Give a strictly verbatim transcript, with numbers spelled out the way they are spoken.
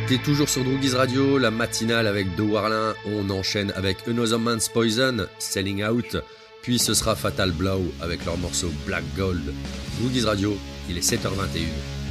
T'es toujours sur Droogies Radio, la matinale avec De Warlin. On enchaîne avec Another Man's Poison, Selling Out. Puis ce sera Fatal Blow avec leur morceau Black Gold. Droogies Radio, il est sept heures vingt et une.